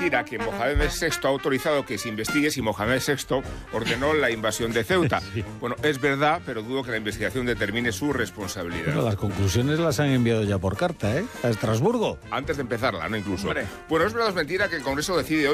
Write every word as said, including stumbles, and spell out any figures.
mentira que Mohamed sexto ha autorizado que se investigue si Mohamed sexto ordenó la invasión de Ceuta. Sí. Bueno, es verdad, pero dudo que la investigación determine su responsabilidad. Bueno, las conclusiones las han enviado ya por carta, ¿eh? A Estrasburgo. Antes de empezarla, ¿no? Incluso. Hombre. Bueno, es verdad o es mentira que el Congreso decide hoy